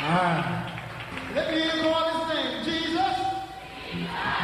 Let me hear the Lord this name. Jesus.